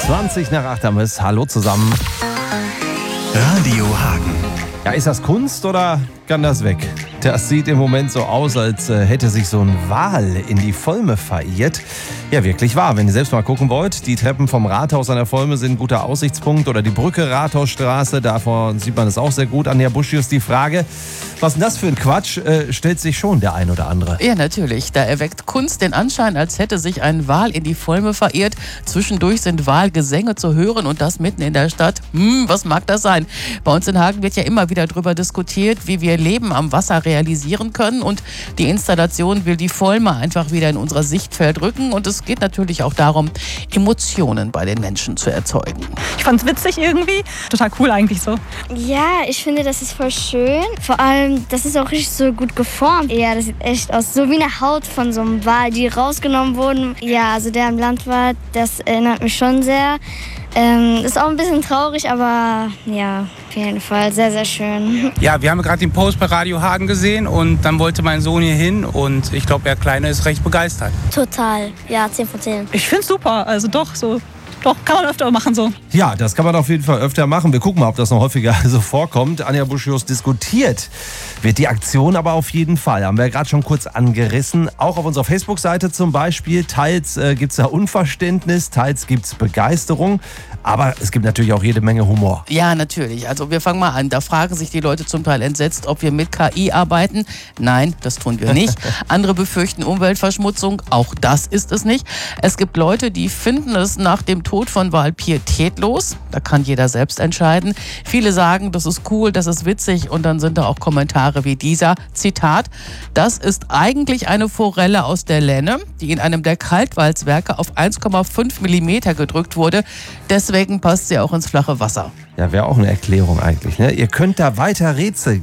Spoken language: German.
20 nach 8 am Miss. Hallo zusammen. Radio Hagen. Ja, ist das Kunst oder kann das weg? Das sieht im Moment so aus, als hätte sich so ein Wal in die Volme verirrt. Ja, wirklich wahr. Wenn ihr selbst mal gucken wollt, die Treppen vom Rathaus an der Volme sind ein guter Aussichtspunkt. Oder die Brücke Rathausstraße, davon sieht man es auch sehr gut. Anja Buschius, die Frage, was ist denn das für ein Quatsch, stellt sich schon der ein oder andere. Ja, natürlich. Da erweckt Kunst den Anschein, als hätte sich ein Wal in die Volme verirrt. Zwischendurch sind Walgesänge zu hören und das mitten in der Stadt. Was mag das sein? Bei uns in Hagen wird ja immer wieder darüber diskutiert, wie wir Leben am Wasser realisieren können. Und die Installation will die Volme einfach wieder in unser Sichtfeld rücken. Und es geht natürlich auch darum, Emotionen bei den Menschen zu erzeugen. Ich fand's witzig irgendwie. Total cool eigentlich so. Ja, ich finde, das ist voll schön. Vor allem, das ist auch richtig so gut geformt. Ja, das sieht echt aus, so wie eine Haut von so einem Wal, die rausgenommen wurden. Ja, also der im Land war, das erinnert mich schon sehr. Ist auch ein bisschen traurig, aber ja, auf jeden Fall sehr, sehr schön. Ja, wir haben gerade den Post bei Radio Hagen gesehen und dann wollte mein Sohn hier hin und ich glaube, der Kleine ist recht begeistert. Total, ja, 10 von 10. Ich find's super, also doch, kann man öfter machen so. Ja, das kann man auf jeden Fall öfter machen. Wir gucken mal, ob das noch häufiger so vorkommt. Anja Buschius, diskutiert wird die Aktion aber auf jeden Fall. Haben wir ja gerade schon kurz angerissen. Auch auf unserer Facebook-Seite zum Beispiel. Teils gibt es da Unverständnis, teils gibt es Begeisterung. Aber es gibt natürlich auch jede Menge Humor. Ja, natürlich. Also wir fangen mal an. Da fragen sich die Leute zum Teil entsetzt, ob wir mit KI arbeiten. Nein, das tun wir nicht. Andere befürchten Umweltverschmutzung. Auch das ist es nicht. Es gibt Leute, die finden es nach dem Tod von Wal pietätlos. Da kann jeder selbst entscheiden. Viele sagen, das ist cool, das ist witzig. Und dann sind da auch Kommentare wie dieser. Zitat: Das ist eigentlich eine Forelle aus der Lenne, die in einem der Kaltwalzwerke auf 1,5 mm gedrückt wurde. Deswegen passt sie auch ins flache Wasser. Ja, wäre auch eine Erklärung eigentlich. Ne? Ihr könnt da weiter rätseln.